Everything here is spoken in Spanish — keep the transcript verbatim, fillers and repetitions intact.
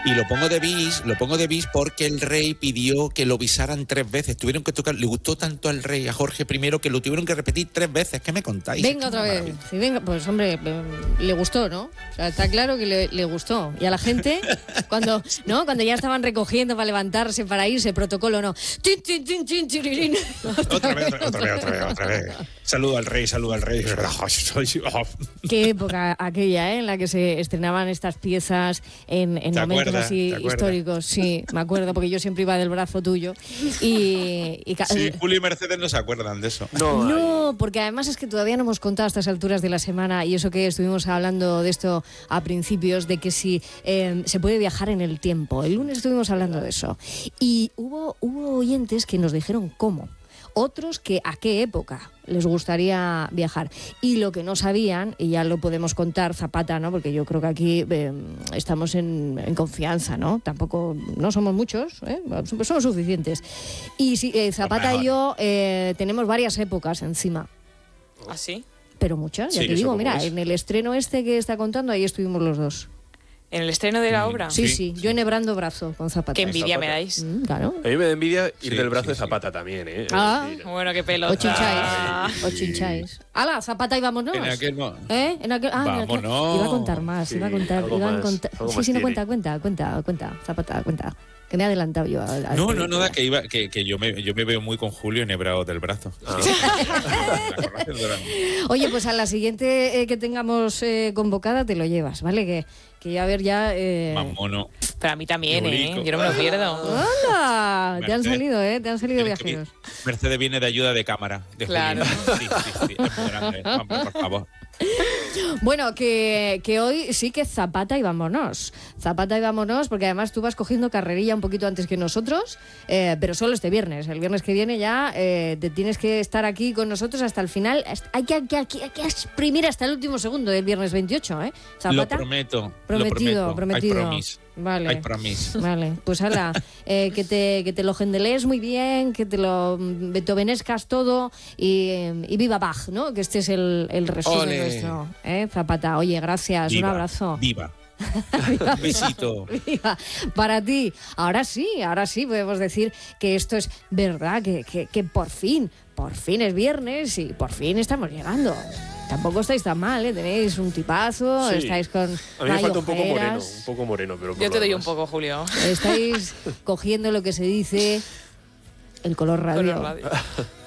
Y lo pongo de bis, lo pongo de bis porque el rey pidió que lo bisaran tres veces. Tuvieron que tocar, le gustó tanto al rey, a Jorge primero, que lo tuvieron que repetir tres veces. ¿Qué me contáis? Venga otra vez. Sí, venga, pues hombre, le gustó, ¿no? O sea, está claro que le, le gustó. Y a la gente, cuando, ¿no? Cuando ya estaban recogiendo para levantarse, para irse, protocolo, ¿no? Tin, tin, tin, tin, tin. Otra vez, otra vez, otra vez, otra vez, otra vez. Saludo al rey, saludo al rey. Qué época aquella, ¿eh? En la que se estrenaban estas piezas en, en momentos acuerdas, así históricos. Sí, me acuerdo, porque yo siempre iba del brazo tuyo. Y, y sí, Julio y Mercedes no se acuerdan de eso. No, no, porque además es que todavía no hemos contado a estas alturas de la semana, y eso que estuvimos hablando de esto a principios, de que si eh, se puede viajar en el tiempo. El lunes estuvimos hablando de eso. Y hubo, hubo oyentes que nos dijeron cómo. Otros que a qué época les gustaría viajar. Y lo que no sabían, y ya lo podemos contar, Zapata, ¿no? Porque yo creo que aquí eh, estamos en, en confianza, ¿no? Tampoco, no somos muchos, ¿eh? Somos suficientes. Y si, eh, Zapata y yo eh, tenemos varias épocas encima. ¿Ah, sí? Pero muchas, ya sí, te digo, mira, es. en el estreno este que está contando, ahí estuvimos los dos. ¿En el estreno de la obra? Sí, sí, yo enhebrando brazo con Zapata. Qué envidia Zapata. me dais. Mm, claro. A mí me da envidia ir Sí, del brazo sí, de Zapata también, ¿eh? Ah. Mira. Bueno, qué pelota. O chincháis. O chincháis. ¡Hala, Zapata y vámonos! En aquel no. ¿Eh? En aquel, ah, en aquel- Vámonos. Iba a contar más, Sí, iba a contar. algo Iba a más, contar. algo Sí, más sí, no, tiene. cuenta, cuenta, cuenta, cuenta. Zapata, cuenta. Que me he adelantado yo. a- a- No, no, no, da que iba, que, que yo me yo me veo muy con Julio enhebrado del brazo. Ah. Sí. La corrección durante- Oye, pues a la siguiente eh, que tengamos eh, convocada te lo llevas, ¿vale? Que, que a ver ya... Eh... Vámonos. Pero a mí también, ¿eh? Qué Yo no me lo pierdo. ¡Anda! Te han Mercedes. salido, ¿eh? Te han salido Tienes que vi- viajeros. Mercedes viene de ayuda de cámara. De Claro. Julio. Sí, sí, sí. Es muy grande. Hombre, por favor. Bueno, que, que hoy sí que Zapata y vámonos. Zapata y vámonos, porque además tú vas cogiendo carrerilla un poquito antes que nosotros, eh, pero solo este viernes. El viernes que viene ya eh, te tienes que estar aquí con nosotros hasta el final. Hay que, hay que, hay que- hay que exprimir hasta el último segundo del viernes veintiocho, ¿eh? Lo Zapata. prometo. Prometido, lo prometo. prometido. I promise. Vale. I promise. Vale, pues hala, eh, que, te, que te lo gendelees muy bien, que te lo mm, beethovenescas todo y, eh, y viva Bach, ¿no? Que este es el, el resumen Ole. nuestro, ¿eh? Zapata, oye, gracias, Viva, un abrazo. Viva. Viva, Un besito. viva. Para ti. Ahora sí, ahora sí podemos decir que esto es verdad, que, que, que por fin, por fin es viernes y por fin estamos llegando. Tampoco estáis tan mal, ¿eh? Tenéis un tipazo, Sí. estáis con... A mí me hay falta un poco moreno, ojeras, un poco moreno, pero por Yo lo te doy un demás. poco, Julio. estáis cogiendo lo que se dice el color radio. Color radio.